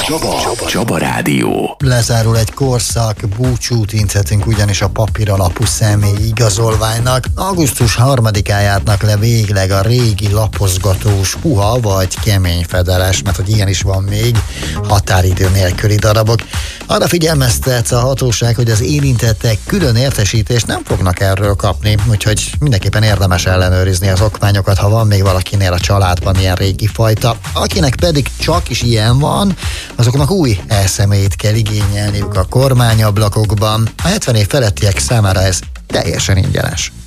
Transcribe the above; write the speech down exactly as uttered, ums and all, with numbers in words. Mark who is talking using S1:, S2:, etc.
S1: Csaba. Csaba. Csaba Rádió.
S2: Lezárul egy korszak, búcsút inthetünk ugyanis a papíralapú személyi igazolványnak. augusztus harmadikáján járnak le végleg a régi lapozgatós, puha vagy kemény fedeles, mert hogy ilyen is van még, határidő nélküli darabok. Arra figyelmeztet a hatóság, hogy az érintettek külön értesítést nem fognak erről kapni, úgyhogy mindenképpen érdemes ellenőrizni az okmányokat, ha van még valakinél a családban ilyen régi fajta. Akinek pedig csak is ilyen van, azoknak új elszemélyt kell igényelniük a kormányablakokban. A hetven év felettiek számára ez teljesen ingyenes.